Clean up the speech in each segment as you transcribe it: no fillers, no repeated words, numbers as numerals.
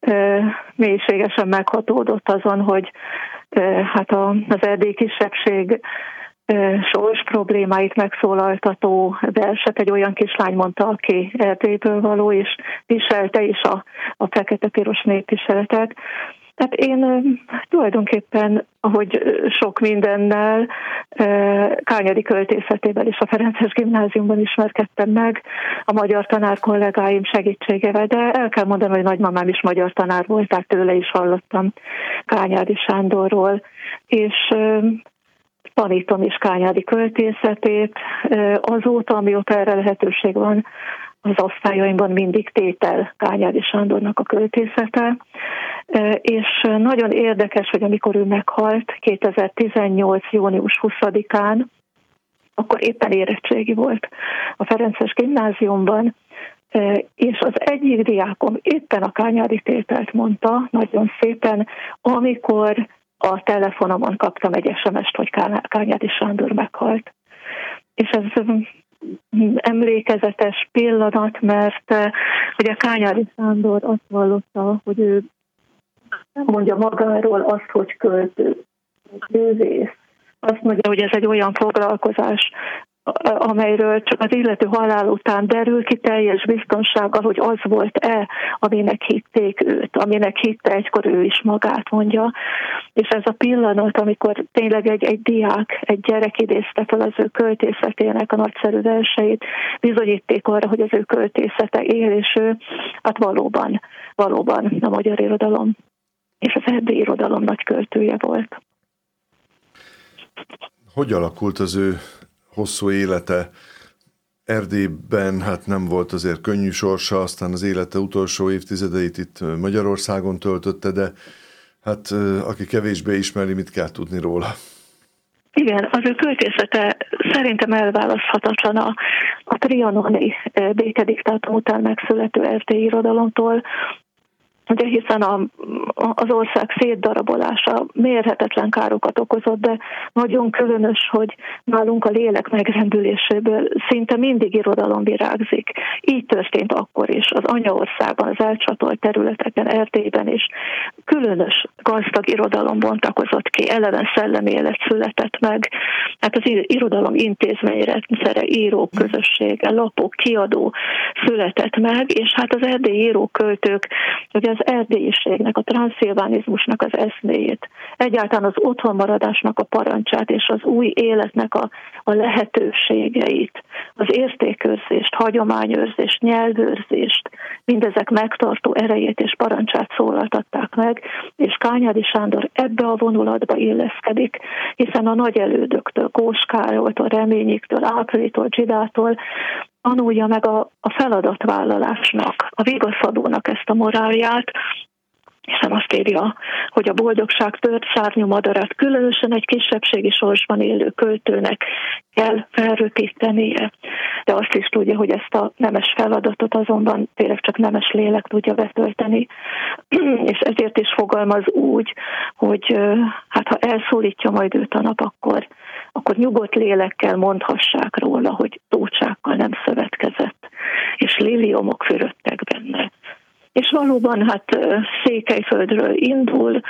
mélységesen meghatódott azon, hogy hát az erdélyi kisebbség sors problémáit megszólaltató verset egy olyan kislány mondta, aki Erdélyből való, és viselte is a fekete-piros népviseletet. Hát én tulajdonképpen, ahogy sok mindennel, Kányadi költészetével és a Ferences Gimnáziumban ismerkedtem meg a magyar tanár kollégáim segítségével, de el kell mondanom, hogy nagymamám is magyar tanár volt, tehát tőle is hallottam Kányádi Sándorról, és tanítom is Kányádi költészetét. Azóta, amióta erre lehetőség van, az osztályaimban mindig tétel Kányádi Sándornak a költészete, és nagyon érdekes, hogy amikor ő meghalt 2018. június 20-án, akkor éppen érettségi volt a Ferences Gimnáziumban, és az egyik diákom éppen a Kányádi tételt mondta, nagyon szépen, amikor a telefonomon kaptam egy SMS-t, hogy Kányádi Sándor meghalt. És ez emlékezetes pillanat, mert ugye Kányádi Sándor azt vallotta, hogy ő nem mondja magáról azt, hogy költő, művész. Azt mondja, hogy ez egy olyan foglalkozás, amelyről csak az illető halál után derül ki teljes biztonsággal, hogy az volt-e, aminek hitték őt, aminek hitte egykor ő is magát, mondja. És ez a pillanat, amikor tényleg egy diák, egy gyerek idézte fel az ő költészetének a nagyszerű verseit, bizonyíték arra, hogy az ő költészete él, és ő hát valóban a magyar irodalom és az erdélyi irodalom nagy költője volt. Hogy alakult az ő hosszú élete? Erdélyben hát nem volt azért könnyű sorsa, aztán az élete utolsó évtizedeit itt Magyarországon töltötte, de hát aki kevésbé ismeri, mit kell tudni róla? Igen, az ő költészete szerintem elválaszthatatlan a trianoni békediktátum után megszülető erdélyi irodalomtól, ugye hiszen az ország szétdarabolása mérhetetlen károkat okozott, de nagyon különös, hogy nálunk a lélek megrendüléséből szinte mindig irodalom virágzik. Így történt akkor is, az anyaországban, az elcsatolt területeken, Erdélyben is. Különös, gazdag irodalom bontakozott ki, eleven szellemi élet született meg. Hát az irodalom intézményrendszere, írók közössége, lapok, kiadó született meg, és hát az erdélyi írók, költők, ugye az erdélyiségnek, a transzilvánizmusnak az eszméjét, egyáltalán az otthonmaradásnak a parancsát és az új életnek a lehetőségeit, az értékőrzést, hagyományőrzést, nyelvőrzést, mindezek megtartó erejét és parancsát szólaltatták meg, és Kányádi Sándor ebbe a vonulatba illeszkedik, hiszen a nagy elődöktől, Kós Károlytól, Reményiktől, Áprilitól, Zsidától tanulja meg a feladatvállalásnak, a vigaszadónak ezt a morálját, hiszen azt írja, hogy a boldogság tört szárnyú madarat különösen egy kisebbségi sorsban élő költőnek kell felröpítenie. De azt is tudja, hogy ezt a nemes feladatot azonban tényleg csak nemes lélek tudja betölteni, és ezért is fogalmaz úgy, hogy hát ha elszólítja majd őt a nap, akkor nyugodt lélekkel mondhassák róla, hogy tócsákkal nem szövetkezett, és liliomok fürödtek benne. És valóban hát Székelyföldről indul,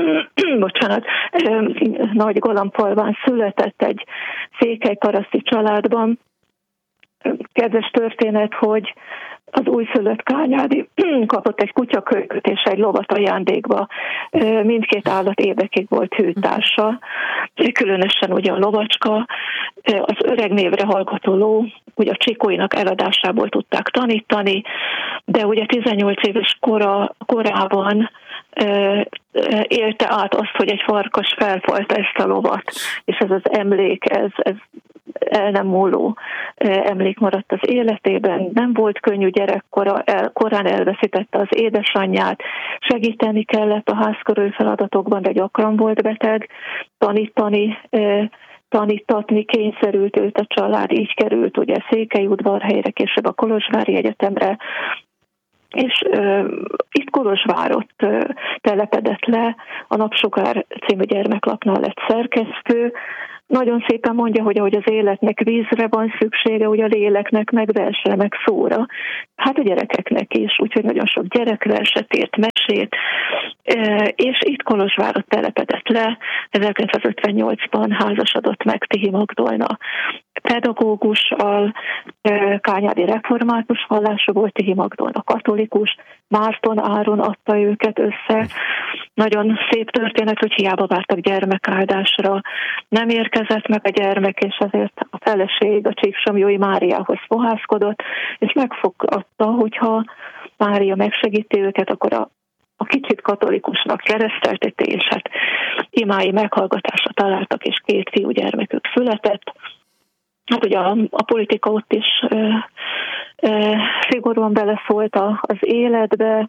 Nagy Galambfalván született egy székelyparaszti családban. Kedves történet, hogy az újszülött Kányádi kapott egy kutyakölyköt és egy lovat ajándékba. Mindkét állat évekig volt hűtársa, különösen ugye a lovacska, az öreg névre hallgató ló, ugye a csikóinak eladásából tudták tanítani, de ugye 18 éves korában élte át azt, hogy egy farkas felfalta ezt a lovat, és ez az emlék, ez el nem múló emlék maradt az életében. Nem volt könnyű gyerekkora, korán elveszítette az édesanyját, segíteni kellett a házkörül feladatokban, de gyakran volt beteg, tanítatni kényszerült őt a család, így került ugye Székelyudvarhelyre, később a Kolozsvári Egyetemre, és itt Kolozsvárott telepedett le, a Napsugár című gyermeklapnál lett szerkesztő, nagyon szépen mondja, hogy ahogy az életnek vízre van szüksége, ugye a léleknek meg versre, meg szóra. Hát a gyerekeknek is, úgyhogy nagyon sok gyerekverset írt, mesét, és itt Kolozsvárra telepedett le, 1958-ban házasodott meg Tihi Magdolna pedagógussal, kányádi református vallású volt, Tihi Magdolna katolikus, Márton Áron adta őket össze. Nagyon szép történet, hogy hiába vártak gyermekáldásra. Nem érkezett meg a gyermek, és azért a feleség a Csíksomlyói Máriához fohászkodott, és megfogadta, hogyha Mária megsegíti őket, akkor a kicsit katolikusnak kereszteltetés, hát imái meghallgatásra találtak, és 2 fiúgyermekük született. Hát ugye a politika ott is szigorúan beleszólt az életbe,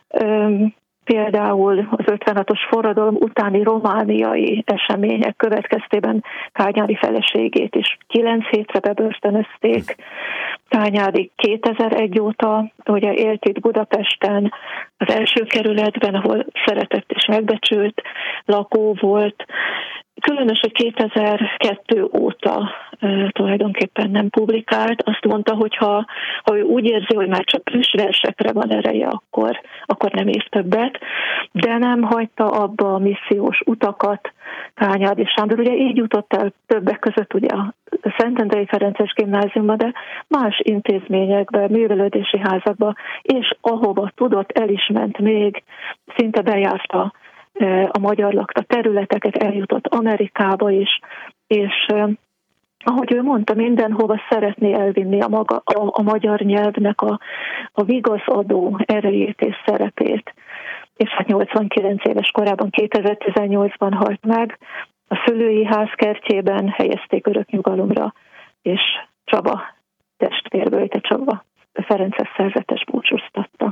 például az 56-os forradalom utáni romániai események következtében Kányádi feleségét is 9 hétre bebörtönözték. Kányádi 2001 óta ugye élt itt Budapesten, az első kerületben, ahol szeretett és megbecsült lakó volt. Különös, hogy 2002 óta tulajdonképpen nem publikált. Azt mondta, hogy ha ő úgy érzi, hogy már csak versekre van ereje, akkor nem ír többet, de nem hagyta abba a missziós utakat Kányádi Sándor. Ugye így jutott el többek között ugye a Szentendrei Ferences Gimnáziumba, de más intézményekbe, művelődési házakba, és ahova tudott, el is ment még, szinte bejárta a magyar lakta területeket, eljutott Amerikába is, és ahogy ő mondta, mindenhova szeretné elvinni a magyar nyelvnek a vigaszadó erejét és szerepét. És hát 89 éves korában, 2018-ban halt meg, a szülői ház kertjében helyezték örök nyugalomra, és Csaba testvér, Vöjte Csaba Ferences szerzetes búcsúztatta.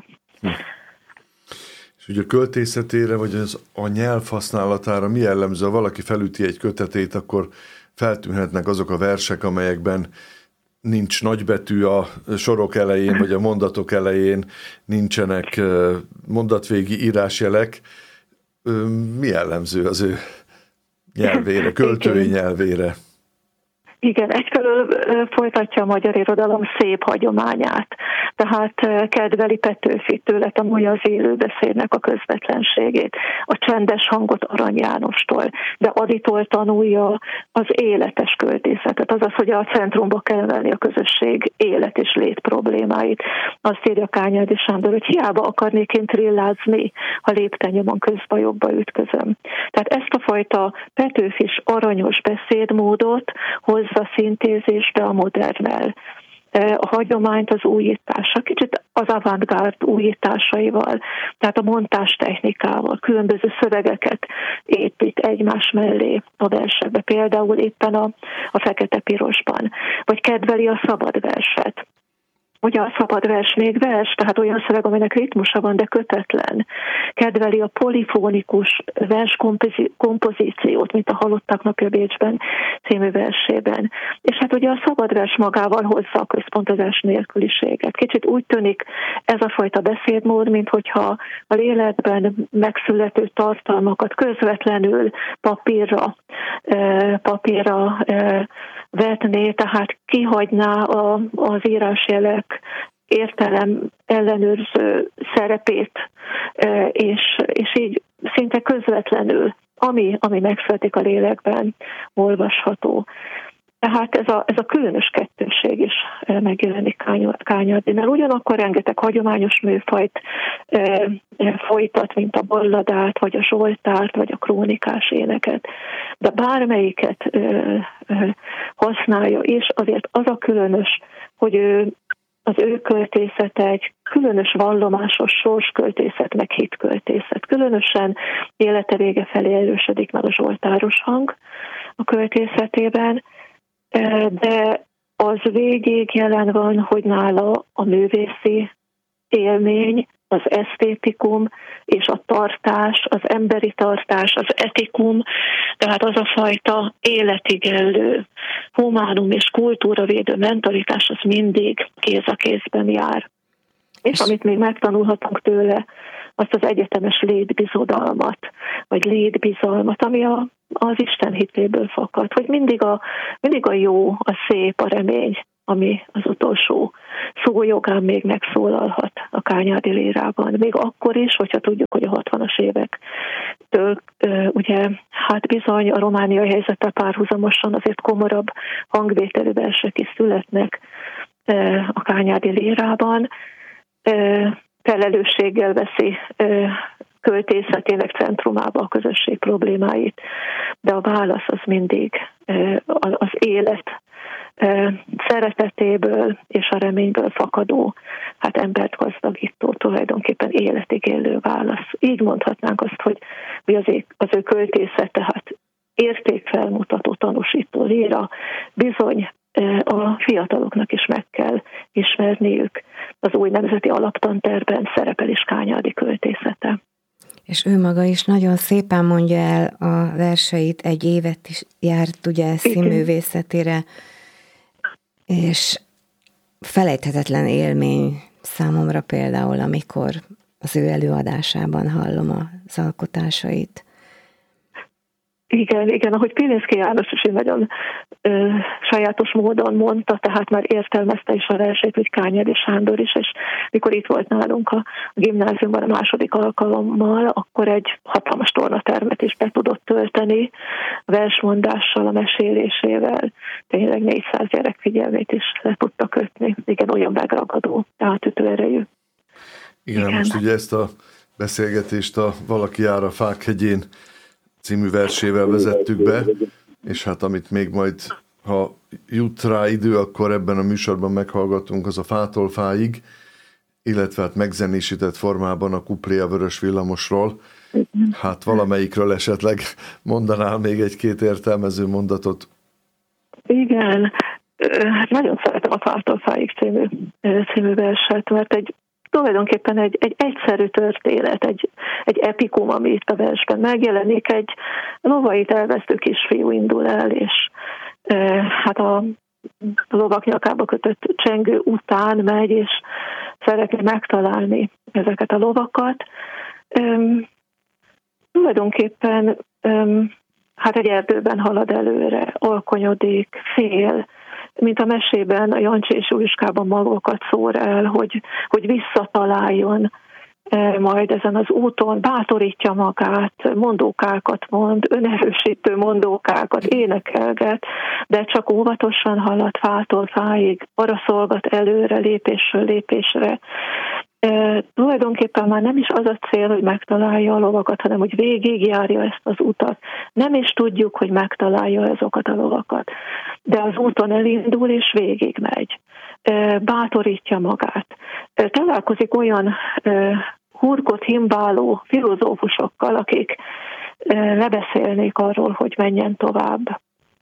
És ugye a költészetére, vagy a nyelv használatára mi jellemző? Ha valaki felüti egy kötetét, akkor feltűnhetnek azok a versek, amelyekben nincs nagybetű a sorok elején, vagy a mondatok elején, nincsenek mondatvégi írásjelek. Mi jellemző az ő nyelvére, költői nyelvére? Igen, egyfelől folytatja a magyar irodalom szép hagyományát, tehát kedveli Petőfit, tőle tanulja az élőbeszédnek a közvetlenségét, a csendes hangot Arany Jánostól, de Aditól tanulja az életes költészetet, azaz, hogy a centrumba kell emelni a közösség élet és lét problémáit. Azt írja Kányádi Sándor, hogy hiába akarnék én trillázni, ha léptennyomon közbajokba ütközöm. Tehát ezt a fajta Petőfis aranyos beszédmódot hozza szintézésbe a modernnel. A hagyományt az újítása, kicsit az avantgárd újításaival, tehát a montás technikával, különböző szövegeket épít egymás mellé a versekbe, például éppen a Fekete-pirosban, vagy kedveli a szabad verset. Ugye a szabad vers még vers, tehát olyan szöveg, aminek ritmusa van, de kötetlen. Kedveli a polifónikus verskompozíciót, mint a Halottak napja Bécsben című versében. És hát ugye a szabad vers magával hozza a központozás nélküliséget. Kicsit úgy tűnik ez a fajta beszédmód, mint hogyha a lélekben megszülető tartalmakat közvetlenül papírra vetné, tehát kihagyná az írásjelek értelem ellenőrző szerepét, és így szinte közvetlenül, ami megszületik a lélekben, olvasható. Tehát ez a különös kettőség is megjelenik Kányádinál. Ugyanakkor rengeteg hagyományos műfajt folytat, mint a balladát, vagy a zsoltárt, vagy a krónikás éneket. De bármelyiket használja, és azért az a különös, hogy az ő költészete egy különös vallomásos sorsköltészet, meg hitköltészet. Különösen élete vége felé erősödik meg a zsoltáros hang a költészetében, de az végig jelen van, hogy nála a művészi élmény, az esztétikum és a tartás, az emberi tartás, az etikum, tehát az a fajta életigenlő, humánum és kultúravédő mentalitás, az mindig kéz a kézben jár. És amit még megtanulhatunk tőle, azt az egyetemes létbizodalmat, vagy létbizalmat, ami az Isten hitéből fakad, hogy mindig a jó, a szép, a remény, ami az utolsó szójogán még megszólalhat a Kányádi lírában. Még akkor is, hogyha tudjuk, hogy a 60-as évektől ugye hát bizony a romániai helyzettel párhuzamosan azért komorabb hangvételű versek is születnek a Kányádi lírában. Felelősséggel veszi költészetének centrumába a közösség problémáit, de a válasz az mindig az élet szeretetéből és a reményből fakadó, hát embert gazdagító, tulajdonképpen életig élő válasz. Így mondhatnánk azt, hogy az ő költészete, hát értékfelmutató, tanúsító líra, bizony a fiataloknak is meg kell ismerniük. Az új nemzeti alaptantervben szerepel is Kányádi költészete. És ő maga is nagyon szépen mondja el a verseit, egy évet is járt ugye színművészetére, és felejthetetlen élmény számomra például, amikor az ő előadásában hallom az alkotásait. Igen, ahogy Pilinszky János is nagyon sajátos módon mondta, tehát már értelmezte is a versét, hogy Kányádi Sándor is, és mikor itt volt nálunk a gimnáziumban a második alkalommal, akkor egy hatalmas tornatermet is be tudott tölteni a versmondással, a mesélésével. Tényleg 400 gyerek figyelmét is le tudta kötni. Igen, olyan megragadó, átütő erejű. Igen, most ugye ezt a beszélgetést a Valaki jár a Fák hegyén című versével vezettük be, és hát amit még majd, ha jut rá idő, akkor ebben a műsorban meghallgatunk, az a Fától fáig, illetve hát megzenésített formában a kuplé a Vörös villamosról. Hát valamelyikről esetleg mondanál még egy-két értelmező mondatot? Igen, hát nagyon szeretem a Fától fáig című verset, mert tulajdonképpen egy egyszerű történet, egy epikum, ami itt a versben megjelenik, egy lovait elvesztő kisfiú indul el, és hát a lovak nyakába kötött csengő után megy, és szeretné megtalálni ezeket a lovakat. Tulajdonképpen hát egy erdőben halad előre, alkonyodik, fél, mint a mesében a Jancsi és Juliskában magokat szór el, hogy visszataláljon majd ezen az úton, bátorítja magát, mondókákat mond, önerősítő mondókákat énekelget, de csak óvatosan halad fától fáig, arra szolgat előre, lépésről lépésre. Tulajdonképpen már nem is az a cél, hogy megtalálja a lovakat, hanem hogy végigjárja ezt az utat. Nem is tudjuk, hogy megtalálja azokat a lovakat, de az úton elindul és végigmegy. Bátorítja magát. Találkozik olyan hurkot himbáló filozófusokkal, akik lebeszélnék arról, hogy menjen tovább.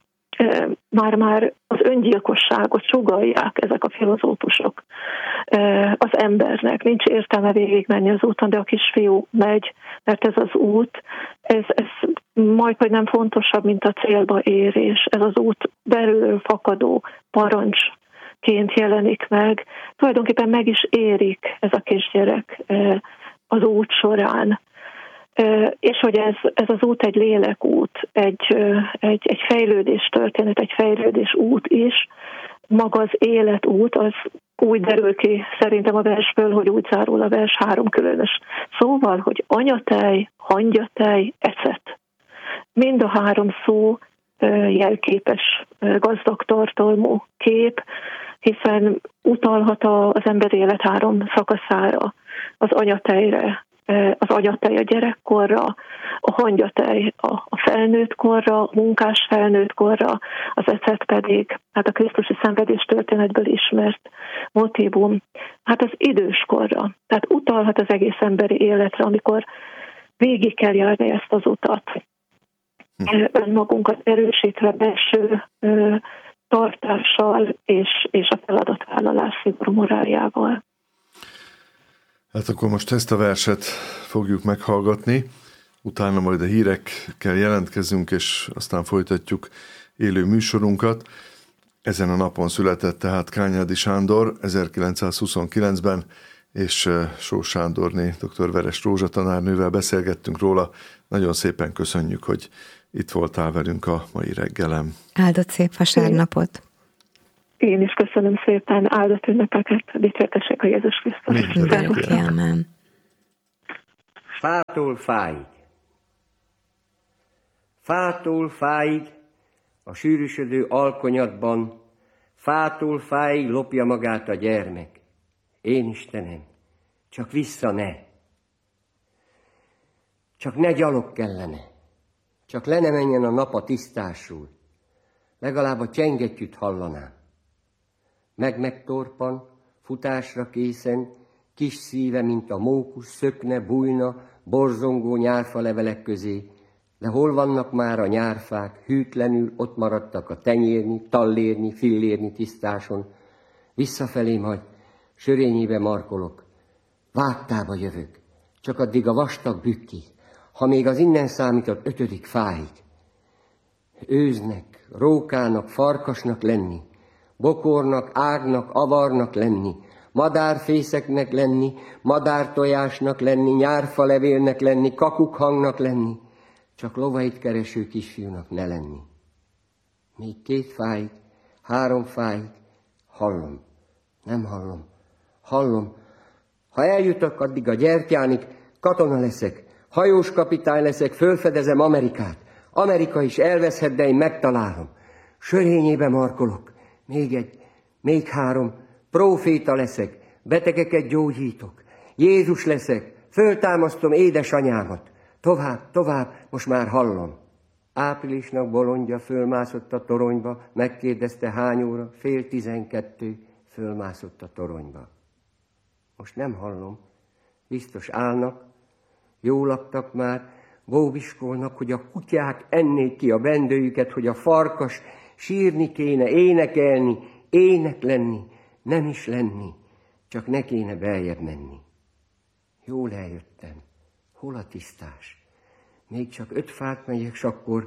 Már az öngyilkosságot sugallják ezek a filozófusok az embernek. Nincs értelme végigmenni az úton, de a kisfiú megy, mert ez az út, ez majdhogy nem fontosabb, mint a célba érés. Ez az út belülről fakadó parancsként jelenik meg. Tulajdonképpen meg is érik ez a kisgyerek az út során. És hogy ez az út egy lélekút, egy fejlődés történet, egy fejlődés út is, maga az életút, az úgy derül ki szerintem a versből, hogy úgy zárul a vers 3 különös szóval, hogy anyatej, hangyatej, ecet. Mind a 3 szó jelképes, gazdag tartalmú kép, hiszen utalhat az ember élet 3 szakaszára, az anyatejre, az anyatej a gyerekkorra, a hangyatej a felnőtt korra, a munkás felnőtt korra, az ecet pedig, hát a krisztusi szenvedés történetből ismert motívum, hát az időskorra. Tehát utalhat az egész emberi életre, amikor végig kell járni ezt az utat. Önmagunkat erősítve belső tartással és a feladatvállalás szigorú moráljával. Hát akkor most ezt a verset fogjuk meghallgatni, utána majd a hírekkel jelentkezünk, és aztán folytatjuk élő műsorunkat. Ezen a napon született tehát Kányádi Sándor 1929-ben, és Sós Sándorné, dr. Veres Rózsa tanárnővel beszélgettünk róla. Nagyon szépen köszönjük, hogy itt voltál velünk a mai reggelem. Áldott szép vasárnapot! Én is köszönöm szépen, áldott ünnepeket, dicsértessék a Jézus Krisztus. Amen. Fától fáig. Fától fáig a sűrűsödő alkonyatban, fától fáig lopja magát a gyermek. Én Istenem, csak vissza ne. Csak ne gyalog kellene. Csak le ne menjen a nap a tisztásul. Legalább a csengettyűt hallanám. Megtorpan, futásra készen, kis szíve, mint a mókus, szökne, bújna, borzongó nyárfalevelek közé, de hol vannak már a nyárfák, hűtlenül ott maradtak a tenyérnyi, tallérnyi, fillérnyi tisztáson. Visszafelé majd sörényébe markolok, vágtába jövök, csak addig a vastag bükkig, ha még az innen számított 5. fáig. Őznek, rókának, farkasnak lenni, bokornak, ágnak, avarnak lenni, madárfészeknek lenni, madártojásnak lenni, nyárfalevélnek lenni, kakukhangnak lenni, csak lovait kereső kisfiúnak ne lenni. Még 2 fáig, 3 fáig, hallom, nem hallom, hallom. Ha eljutok addig a gyertyánig, katona leszek, hajós kapitány leszek, fölfedezem Amerikát. Amerika is elveszhet, de én megtalálom. Sörényébe markolok. Még 3, próféta leszek, betegeket gyógyítok. Jézus leszek, föltámasztom édesanyámat. Tovább, most már hallom. Áprilisnak bolondja fölmászott a toronyba, megkérdezte hány óra, 11:30, fölmászott a toronyba. Most nem hallom, biztos állnak, jól laktak már, bóbiskolnak, hogy a kutyák ennék ki a bendőjüket, hogy a farkas sírni kéne, énekelni, ének lenni, nem is lenni, csak ne kéne beljebb menni. Jól eljöttem, hol a tisztás? Még csak 5 fát megyek, s akkor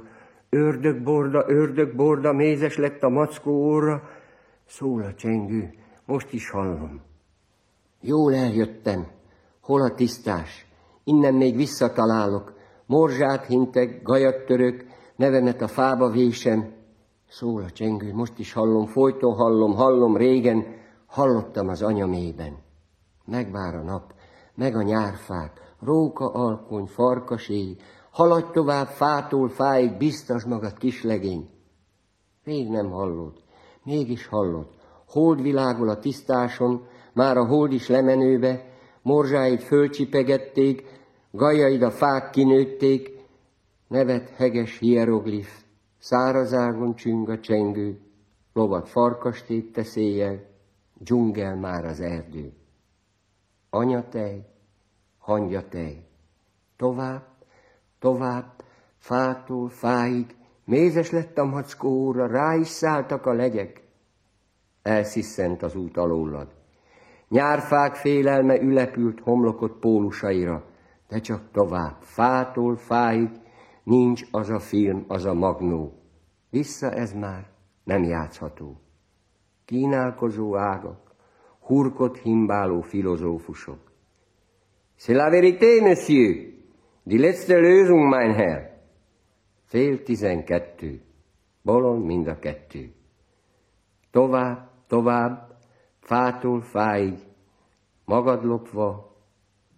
ördögborda, mézes lett a mackó óra, szól a csengő, most is hallom. Jól eljöttem, hol a tisztás? Innen még visszatalálok, morzsát hintek, gajat török, nevemet a fába vésem. Szól a csengő, most is hallom, folyton hallom, régen hallottam az anyamében. Megvár a nap, meg a nyárfák, róka alkony, farkaséj, haladj tovább fától fáig, biztos magad kislegény. Még nem hallod, mégis hallod, hold világol a tisztáson, már a hold is lemenőbe, morzsáid fölcsipegették, gajaid a fák kinőtték, nevet heges hieroglif, szárazágon csüng a csengő, lovat farkastét tesz éjjel, dzsungel már az erdő. Anyatej, hangyatej, tovább, fától fáig, mézes lett a mackó óra, rá is szálltak a legyek. Elsziszent az út alólad. Nyárfák félelme ülepült homlokot pólusaira, de csak tovább, fától fáig, nincs az a film, az a magnó. Vissza ez már nem játszható. Kínálkozó ágak, hurkot himbáló filozófusok. C'est la vérité, monsieur, die letzte Lösung, mein Herr. 11:30, bolond mind a 2. Tovább, fától fáig, magad lopva,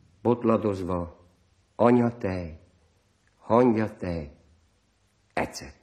botladozva, anyatej, hangyatej, ecet.